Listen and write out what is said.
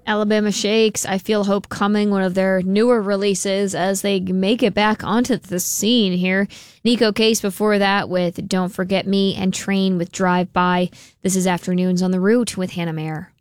Alabama Shakes, I Feel Hope Coming, one of their newer releases as they make it back onto the scene here. Nico Case before that with Don't Forget Me, and Train with Drive By. This is Afternoons on the Route with Hannah Mayer.